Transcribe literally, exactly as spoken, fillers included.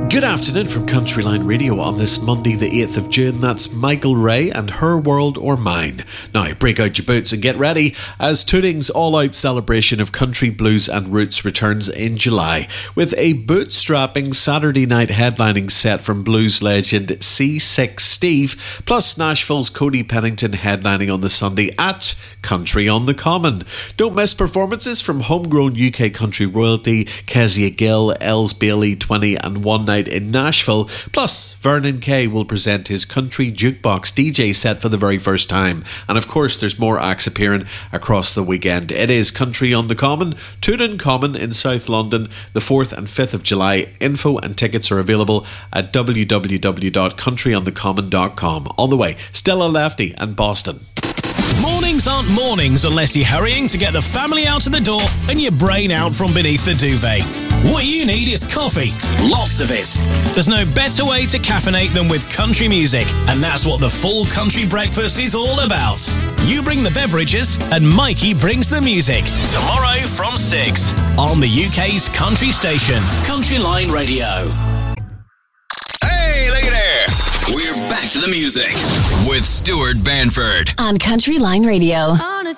Good afternoon from Countryline Radio on this Monday the eighth of June. That's Michael Ray and Her World or Mine. Now break out your boots and get ready as Tooting's all-out celebration of country, blues and roots returns in July with a bootstrapping Saturday night headlining set from blues legend C six Steve, plus Nashville's Cody Pennington headlining on the Sunday at Country on the Common. Don't miss performances from homegrown U K country royalty Kezia Gill, Els Bailey, twenty and One Night in Nashville, plus Vernon Kay will present his country jukebox D J set for the very first time, and of course there's more acts appearing across the weekend. It is Country on the Common, Tooting Common in South London, the fourth and fifth of July. Info and tickets are available at w w w dot country on the common dot com. On the way, Stella Lefty and Boston. Mornings aren't mornings unless you're hurrying to get the family out of the door and your brain out from beneath the duvet. What you need is coffee, lots of it. There's no better way to caffeinate than with country music, and that's what the full country breakfast is all about. You bring the beverages and Mikey brings the music. Tomorrow from six on the U K's country station, Countryline Radio. Hey, look at there. We're back to the music with Stuart Banford on Countryline Radio. On a